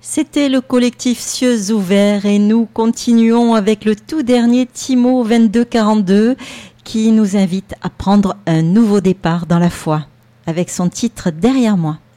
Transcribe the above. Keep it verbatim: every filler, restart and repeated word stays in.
C'était le collectif Cieux ouverts et nous continuons avec le tout dernier Timo vingt-deux quarante-deux qui nous invite à prendre un nouveau départ dans la foi avec son titre Derrière moi.